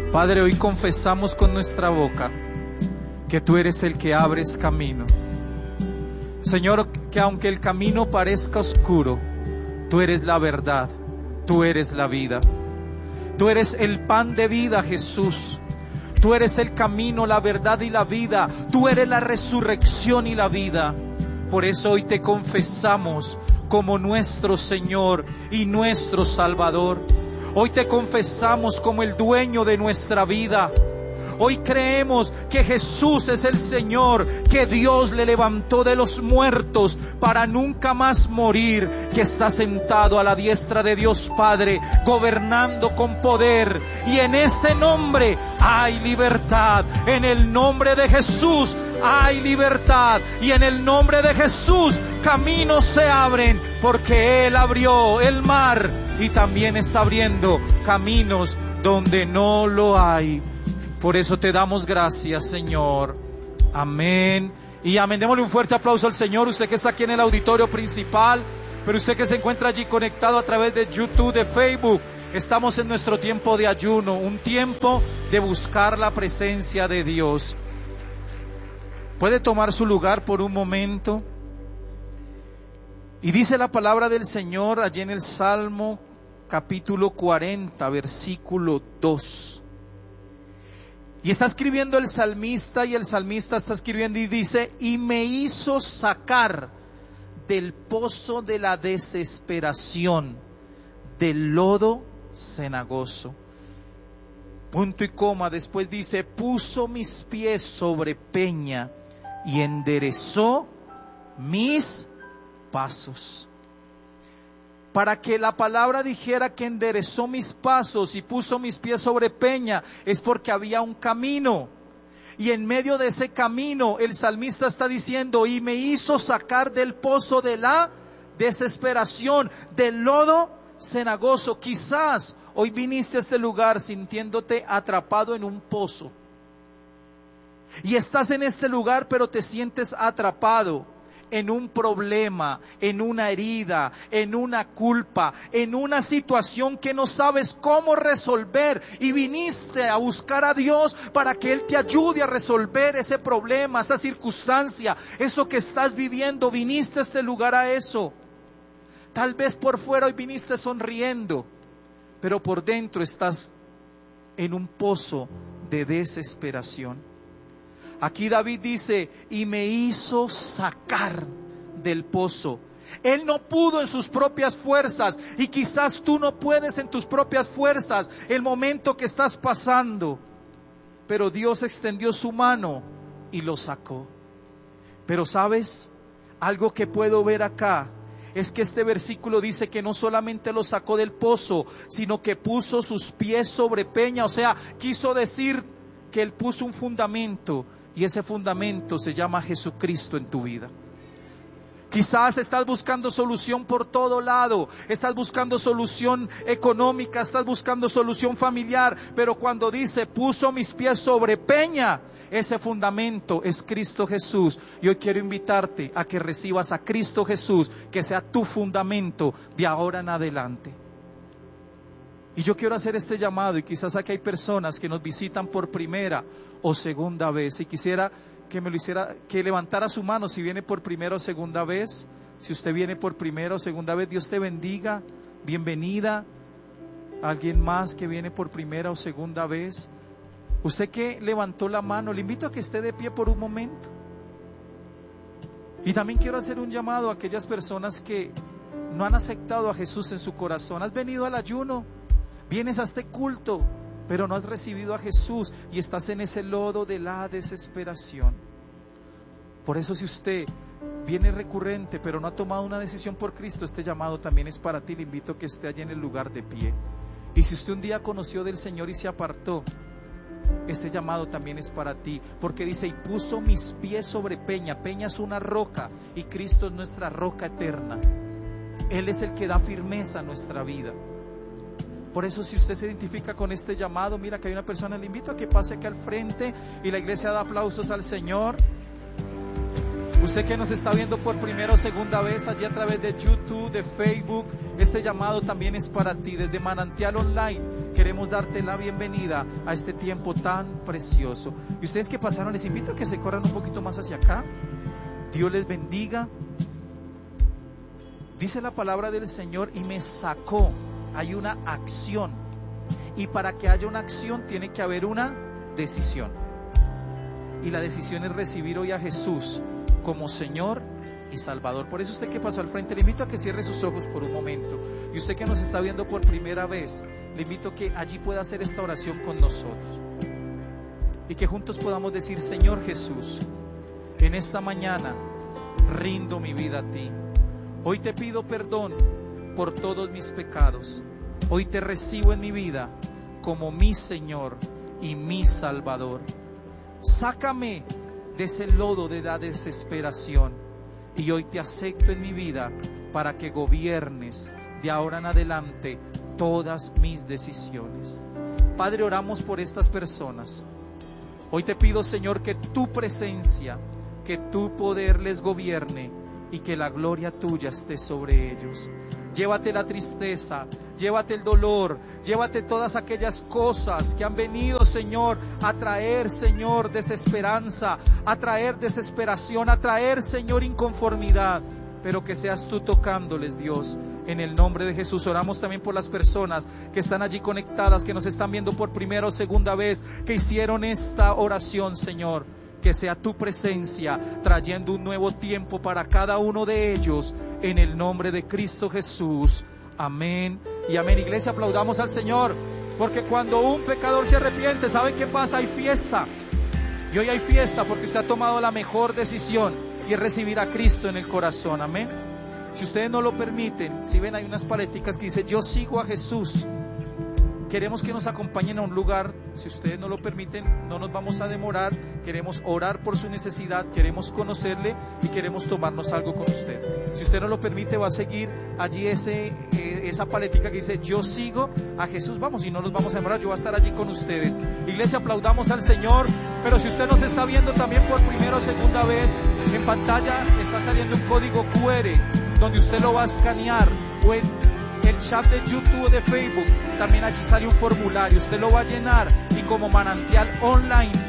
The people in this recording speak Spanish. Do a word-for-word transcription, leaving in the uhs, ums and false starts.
Padre, hoy confesamos con nuestra boca que tú eres el que abres camino. Señor, que aunque el camino parezca oscuro, tú eres la verdad, tú eres la vida. Tú eres el pan de vida, Jesús. Tú eres el camino, la verdad y la vida. Tú eres la resurrección y la vida. Por eso hoy te confesamos como nuestro Señor y nuestro Salvador. Hoy te confesamos como el dueño de nuestra vida. Hoy creemos que Jesús es el Señor, que Dios le levantó de los muertos para nunca más morir, que está sentado a la diestra de Dios Padre, gobernando con poder. Y en ese nombre hay libertad. En el nombre de Jesús hay libertad. Y en el nombre de Jesús caminos se abren, porque Él abrió el mar y también está abriendo caminos donde no lo hay. Por eso te damos gracias, Señor. Amén y amén. Démosle un fuerte aplauso al Señor. Usted que está aquí en el auditorio principal, pero usted que se encuentra allí conectado a través de YouTube, de Facebook. Estamos en nuestro tiempo de ayuno, un tiempo de buscar la presencia de Dios. Puede tomar su lugar por un momento. Y dice la palabra del Señor allí en el Salmo capítulo cuarenta, versículo dos. Y está escribiendo el salmista, y el salmista está escribiendo y dice: y me hizo sacar del pozo de la desesperación, del lodo cenagoso. Punto y coma, después dice: puso mis pies sobre peña y enderezó mis pasos. Para que la palabra dijera que enderezó mis pasos y puso mis pies sobre peña, es porque había un camino. Y en medio de ese camino el salmista está diciendo: y me hizo sacar del pozo de la desesperación, del lodo cenagoso. Quizás hoy viniste a este lugar sintiéndote atrapado en un pozo. Y estás en este lugar, pero te sientes atrapado en un problema, en una herida, en una culpa, en una situación que no sabes cómo resolver, y viniste a buscar a Dios para que Él te ayude a resolver ese problema, esa circunstancia, eso que estás viviendo. Viniste a este lugar a eso. Tal vez por fuera hoy viniste sonriendo, pero por dentro estás en un pozo de desesperación. Aquí David dice: y me hizo sacar del pozo. Él no pudo en sus propias fuerzas, y quizás tú no puedes en tus propias fuerzas el momento que estás pasando, pero Dios extendió su mano y lo sacó. Pero ¿sabes? Algo que puedo ver acá es que este versículo dice que no solamente lo sacó del pozo, sino que puso sus pies sobre peña. O sea, quiso decir que Él puso un fundamento, y ese fundamento se llama Jesucristo en tu vida. Quizás estás buscando solución por todo lado, estás buscando solución económica, estás buscando solución familiar, pero cuando dice puso mis pies sobre peña, ese fundamento es Cristo Jesús. Y hoy quiero invitarte a que recibas a Cristo Jesús, que sea tu fundamento de ahora en adelante. Y yo quiero hacer este llamado, y quizás aquí hay personas que nos visitan por primera o segunda vez, y quisiera que me lo hiciera, que levantara su mano si viene por primera o segunda vez. Si usted viene por primera o segunda vez, Dios te bendiga, bienvenida. Alguien más que viene por primera o segunda vez. Usted que levantó la mano, le invito a que esté de pie por un momento. Y también quiero hacer un llamado a aquellas personas que no han aceptado a Jesús en su corazón. Has venido al ayuno, vienes a este culto, pero no has recibido a Jesús y estás en ese lodo de la desesperación. Por eso, si usted viene recurrente pero no ha tomado una decisión por Cristo, este llamado también es para ti. Le invito a que esté allí en el lugar de pie. Y si usted un día conoció del Señor y se apartó, este llamado también es para ti, porque dice: y puso mis pies sobre peña. Peña es una roca, y Cristo es nuestra roca eterna. Él es el que da firmeza a nuestra vida. Por eso, si usted se identifica con este llamado, mira que hay una persona, le invito a que pase aquí al frente y la iglesia da aplausos al Señor. Usted que nos está viendo por primera o segunda vez allí a través de YouTube, de Facebook, este llamado también es para ti. Desde Manantial Online queremos darte la bienvenida a este tiempo tan precioso. Y ustedes que pasaron, les invito a que se corran un poquito más hacia acá. Dios les bendiga. Dice la palabra del Señor: y me sacó. Hay una acción, y para que haya una acción tiene que haber una decisión, y la decisión es recibir hoy a Jesús como Señor y Salvador. Por eso usted que pasó al frente, le invito a que cierre sus ojos por un momento, y usted que nos está viendo por primera vez, le invito a que allí pueda hacer esta oración con nosotros, y que juntos podamos decir: Señor Jesús, en esta mañana rindo mi vida a ti. Hoy te pido perdón por todos mis pecados. Hoy te recibo en mi vida como mi Señor y mi Salvador. Sácame de ese lodo de la desesperación, y hoy te acepto en mi vida para que gobiernes de ahora en adelante todas mis decisiones. Padre, oramos por estas personas. Hoy te pido, Señor, que tu presencia, que tu poder les gobierne, y que la gloria tuya esté sobre ellos. Llévate la tristeza, llévate el dolor, llévate todas aquellas cosas que han venido, Señor, a traer, Señor, desesperanza, a traer desesperación, a traer, Señor, inconformidad. Pero que seas tú tocándoles, Dios, en el nombre de Jesús. Oramos también por las personas que están allí conectadas, que nos están viendo por primera o segunda vez, que hicieron esta oración, Señor. Que sea tu presencia trayendo un nuevo tiempo para cada uno de ellos, en el nombre de Cristo Jesús. Amén y amén. Iglesia, aplaudamos al Señor, porque cuando un pecador se arrepiente, ¿saben qué pasa? Hay fiesta. Y hoy hay fiesta porque usted ha tomado la mejor decisión, y es recibir a Cristo en el corazón. Amén. Si ustedes no lo permiten, si ven, hay unas paleticas que dice: yo sigo a Jesús. Queremos que nos acompañen a un lugar. Si ustedes no lo permiten, no nos vamos a demorar. Queremos orar por su necesidad, queremos conocerle y queremos tomarnos algo con usted. Si usted no lo permite, va a seguir allí ese, eh, esa paletica que dice: yo sigo a Jesús. Vamos, y no nos vamos a demorar, yo voy a estar allí con ustedes. Iglesia, aplaudamos al Señor. Pero si usted nos está viendo también por primera o segunda vez, en pantalla está saliendo un código cu erre, donde usted lo va a escanear, o en el chat de YouTube o de Facebook también allí sale un formulario. Usted lo va a llenar, y como Manantial Online